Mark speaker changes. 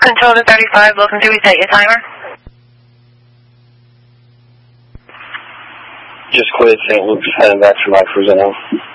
Speaker 1: Control to 35, looking to reset your timer.
Speaker 2: Just cleared St. Luke's, heading back to my cruiser now.